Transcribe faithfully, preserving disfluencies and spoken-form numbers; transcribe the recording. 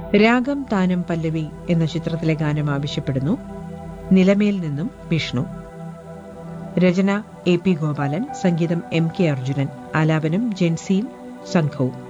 രാഗം താനം പല്ലവി എന്ന ചിത്രത്തിലെ ഗാനം ആവശ്യപ്പെടുന്നു. നിലമേൽ നിന്നും വിഷ്ണു. രചന എ പി ഗോപാലൻ, സംഗീതം എം കെ അർജുനൻ, ആലാപനം ജെൻസിയും സംഘവും.